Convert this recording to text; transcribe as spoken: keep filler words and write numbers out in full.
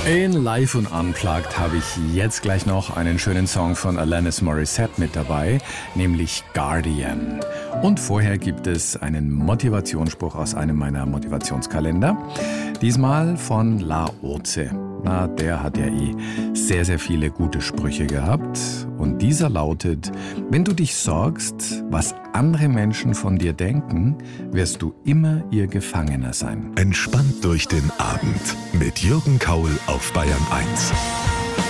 In Live und Unplugged habe ich jetzt gleich noch einen schönen Song von Alanis Morissette mit dabei, nämlich Guardian. Und vorher gibt es einen Motivationsspruch aus einem meiner Motivationskalender, diesmal von Laozi. Na, der hat ja eh sehr, sehr viele gute Sprüche gehabt. Und dieser lautet: Wenn du dich sorgst, was andere Menschen von dir denken, wirst du immer ihr Gefangener sein. Entspannt durch den Abend mit Jürgen Kaul auf Bayern eins.